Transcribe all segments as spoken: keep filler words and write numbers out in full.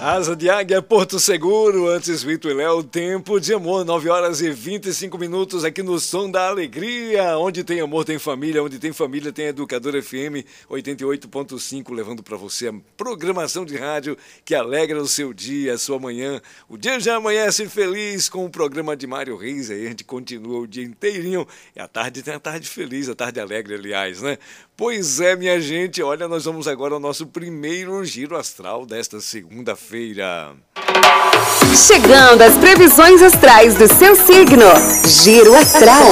Asa de Águia, Porto Seguro, antes Vitor e Léo, Tempo de Amor, nove horas e vinte e cinco minutos aqui no Som da Alegria. Onde tem amor tem família, onde tem família tem Educador F M oitenta e oito ponto cinco, levando para você a programação de rádio que alegra o seu dia, a sua manhã. O dia já amanhece feliz com o programa de Mário Reis, aí a gente continua o dia inteirinho e a tarde tem a tarde feliz, a tarde alegre, aliás, né? Pois é, minha gente, olha, nós vamos agora ao nosso primeiro giro astral desta segunda-feira. Chegando às previsões astrais do seu signo. Giro astral.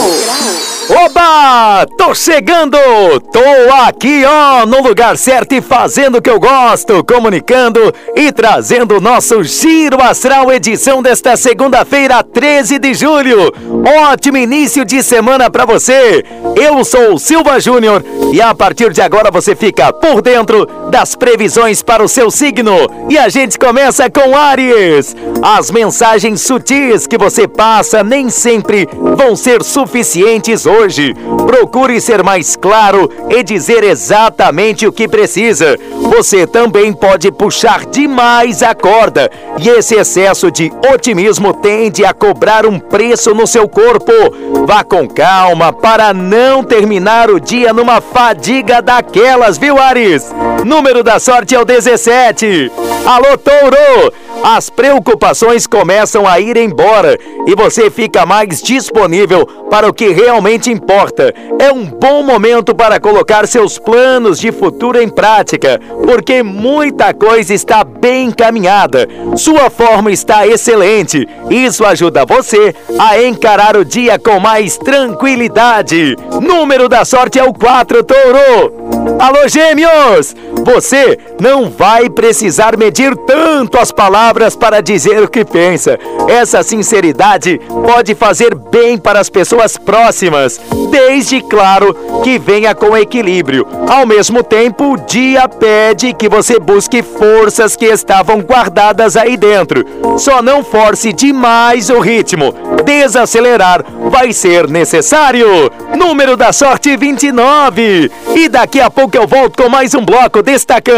Oba! Tô chegando! Tô aqui, ó, no lugar certo e fazendo o que eu gosto, comunicando e trazendo o nosso Giro Astral, edição desta segunda-feira, treze de julho. Ótimo início de semana pra você! Eu sou o Silva Júnior e a partir de agora você fica por dentro das previsões para o seu signo. E a gente começa com Áries. As mensagens sutis que você passa nem sempre vão ser suficientes hoje. Procure ser mais claro e dizer exatamente o que precisa. Você também pode puxar demais a corda e esse excesso de otimismo tende a cobrar um preço no seu corpo. Vá com calma para não terminar o dia numa fadiga daquelas, viu, Áries? Número da sorte é o dezessete. Alô, Touro! As preocupações começam a ir embora e você fica mais disponível para o que realmente importa. É um bom momento para colocar seus planos de futuro em prática, porque muita coisa está bem encaminhada. Sua forma está excelente. Isso ajuda você a encarar o dia com mais tranquilidade. Número da sorte é o quatro, Touro. Alô, Gêmeos! Você não vai precisar medir tanto as palavras para dizer o que pensa. Essa sinceridade pode fazer bem para as pessoas próximas, desde, claro, que venha com equilíbrio. Ao mesmo tempo, o dia pede que você busque forças que estavam guardadas aí dentro. Só não force demais o ritmo. Desacelerar vai ser necessário. Número da sorte vinte e nove. E daqui a pouco eu volto com mais um bloco destacando